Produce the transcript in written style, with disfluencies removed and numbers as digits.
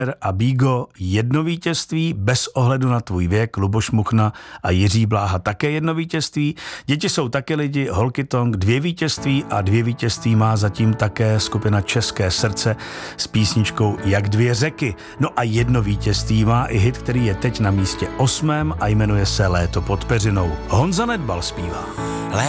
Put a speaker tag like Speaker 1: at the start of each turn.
Speaker 1: a Bígo 1 vítězství, bez ohledu na tvůj věk, Luboš Muchna a Jiří Bláha také 1 vítězství. Děti jsou také lidi, Holky Tonk 2 vítězství a 2 vítězství má zatím také skupina České srdce s písničkou Jak 2 řeky. No a 1 vítězství má i hit, který je teď na místě 8. a jmenuje se Léto pod peřinou. Honza Nedbal zpívá.